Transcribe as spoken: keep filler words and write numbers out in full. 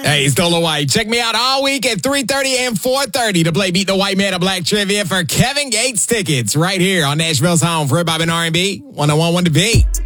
Hey, it's Dolo White. Check me out all week at three thirty and four thirty to play Beat the White Man of Black Trivia for Kevin Gates tickets right here on Nashville's home for hip hop and R and B. one oh one one The Beat.